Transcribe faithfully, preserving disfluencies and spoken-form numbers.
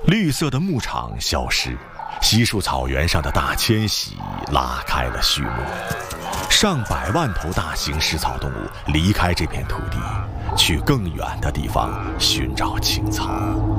绿色的牧场消失，稀树草原上的大迁徙拉开了序幕。上百万头大型食草动物离开这片土地，去更远的地方寻找青草。